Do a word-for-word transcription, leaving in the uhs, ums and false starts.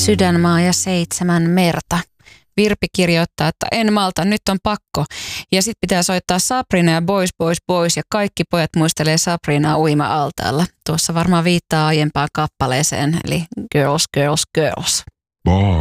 Sydänmaa ja seitsemän merta. Virpi kirjoittaa, että en malta, nyt on pakko. Ja sitten pitää soittaa Sabrina ja Boys, Boys, Boys. Ja kaikki pojat muistelee Sabrinaa uima-altaalla. Tuossa varmaan viittaa aiempaan kappaleeseen, eli Girls, Girls, Girls. Bye.